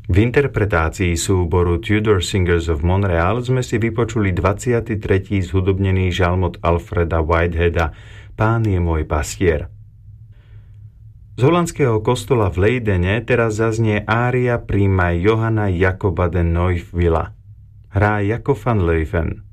V interpretácii súboru Tudor Singers of Montreal sme si vypočuli 23. zhudobnený žalm od Alfreda Whiteheada Pán je môj pastier. Z holandského kostola v Leidene teraz zaznie ária príjma Johanna Jacoba de Neufvilla. Hrá Jakob van Leuven.